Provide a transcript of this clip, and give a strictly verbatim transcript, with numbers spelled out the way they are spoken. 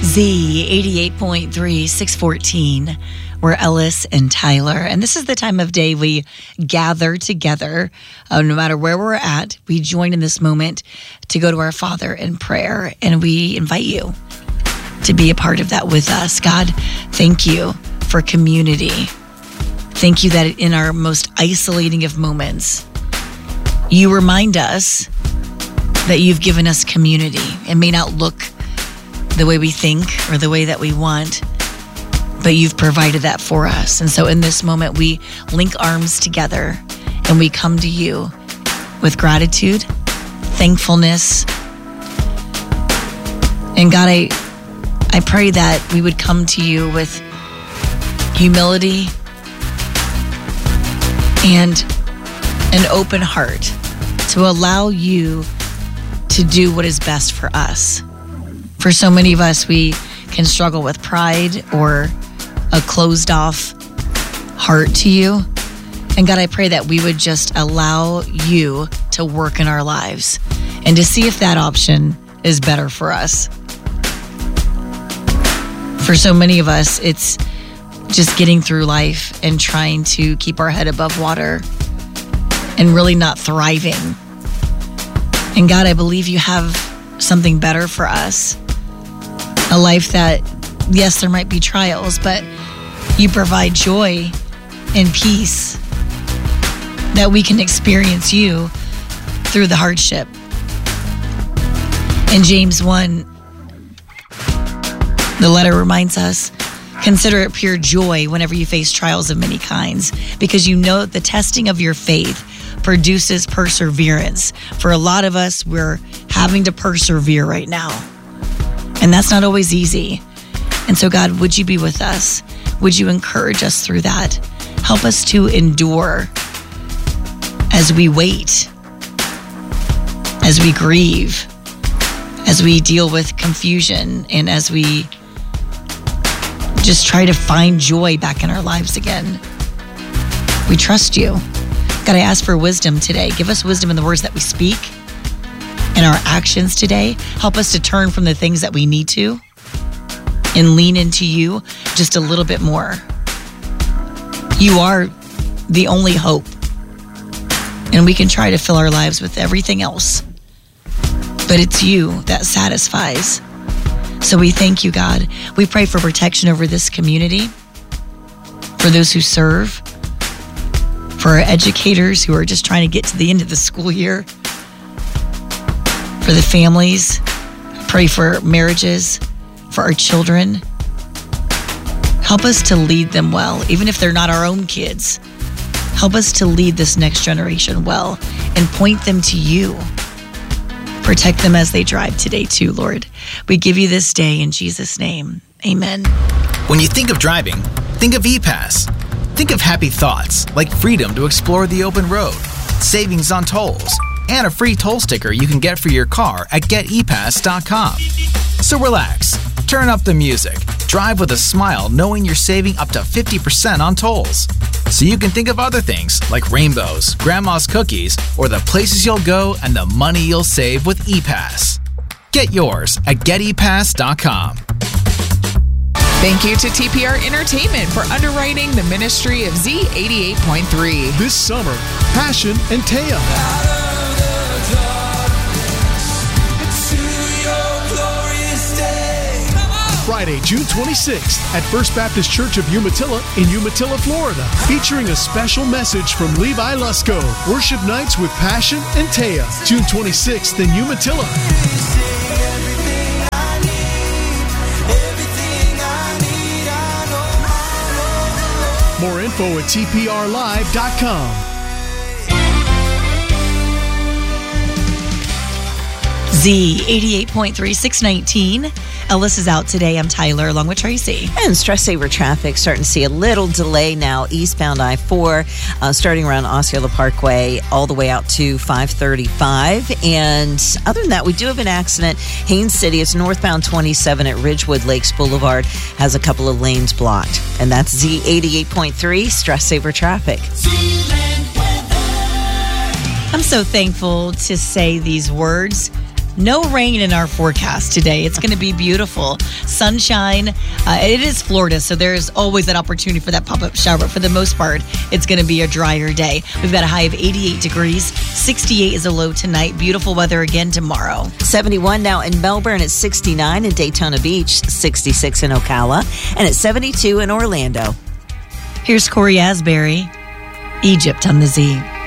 Z eighty-eight point three, six fourteen. We're Ellis and Tyler, and this is the time of day we gather together. Uh, no matter where we're at, we join in this moment to go to our Father in prayer, and we invite you to be a part of that with us. God, thank you for community. Thank you that in our most isolating of moments, you remind us that you've given us community. It may not look the way we think or the way that we want, but you've provided that for us. And so in this moment, we link arms together and we come to you with gratitude, thankfulness. And God, I, I pray that we would come to you with humility and an open heart to allow you to do what is best for us. For so many of us, we can struggle with pride or a closed off heart to you. And God, I pray that we would just allow you to work in our lives and to see if that option is better for us. For so many of us, it's just getting through life and trying to keep our head above water and really not thriving. And God, I believe you have something better for us. A life that, yes, there might be trials, but you provide joy and peace that we can experience you through the hardship. In James one, the letter reminds us, consider it pure joy whenever you face trials of many kinds, because you know that the testing of your faith produces perseverance. For a lot of us, we're having to persevere right now. And that's not always easy. And so God, would you be with us? Would you encourage us through that? Help us to endure as we wait, as we grieve, as we deal with confusion, and as we just try to find joy back in our lives again. We trust you. God, I ask for wisdom today. Give us wisdom in the words that we speak and our actions today. Help us to turn from the things that we need to and lean into you just a little bit more. You are the only hope, and we can try to fill our lives with everything else, but it's you that satisfies. So we thank you, God. We pray for protection over this community, for those who serve, for our educators who are just trying to get to the end of the school year, for the families. Pray for marriages, for our children. Help us to lead them well, even if they're not our own kids. Help us to lead this next generation well and point them to you. Protect them as they drive today too, Lord. We give you this day in Jesus' name. Amen. When you think of driving, think of E-Pass. Think of happy thoughts like freedom to explore the open road, savings on tolls, and a free toll sticker you can get for your car at get e pass dot com. So relax, turn up the music, drive with a smile knowing you're saving up to fifty percent on tolls. So you can think of other things like rainbows, grandma's cookies, or the places you'll go and the money you'll save with E-Pass. Get yours at get e pass dot com. Thank you to T P R Entertainment for underwriting the ministry of Z eighty-eight point three. This summer, Passion and Taya. Friday, June twenty-sixth at First Baptist Church of Umatilla in Umatilla, Florida, featuring a special message from Levi Lusko. Worship nights with Passion and Taya, June twenty-sixth in Umatilla. More info at T P R live dot com. Z eighty-eight point three, six nineteen. Ellis is out today. I'm Tyler along with Tracy. And stress saver traffic, starting to see a little delay now eastbound I four, uh, starting around Osceola Parkway all the way out to five thirty-five. And other than that, we do have an accident. Haines City, it's northbound twenty-seven at Ridgewood Lakes Boulevard, has a couple of lanes blocked. And that's Z eighty-eight point three, stress saver traffic. I'm so thankful to say these words No rain in our forecast today. It's going to be beautiful. Sunshine. Uh, it is Florida, so there's always that opportunity for that pop-up shower. But for the most part, it's going to be a drier day. We've got a high of eighty-eight degrees. sixty-eight is a low tonight. Beautiful weather again tomorrow. seventy-one now in Melbourne. It's sixty-nine in Daytona Beach, sixty-six in Ocala, and it's seventy-two in Orlando. Here's Corey Asbury, Egypt on the Z.